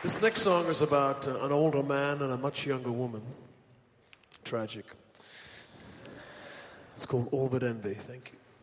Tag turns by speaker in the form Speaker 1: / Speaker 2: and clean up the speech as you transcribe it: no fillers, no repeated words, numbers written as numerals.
Speaker 1: This next song is about an older man and a much younger woman. Tragic. It's called All But Envy. Thank you.